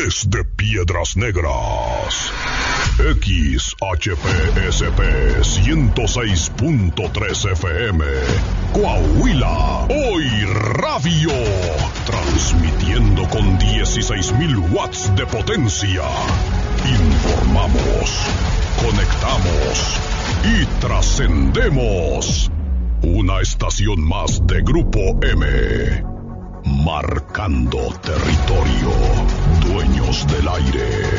desde Piedras Negras. XHPSP 106.3 FM, Coahuila, Hoy Radio, transmitiendo con 16,000 watts de potencia. Informamos, conectamos y trascendemos. Una estación más de Grupo M. Marcando territorio, dueños del aire.